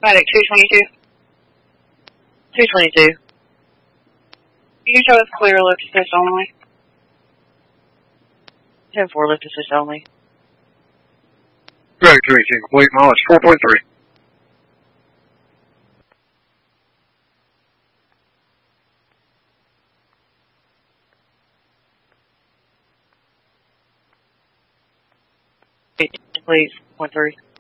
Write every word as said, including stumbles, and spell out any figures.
Medic two twenty-two. two twenty-two. You can show us clear lift assist only. ten four, lift assist only. Medic two eighteen, complete, mileage four point three. Please, point three.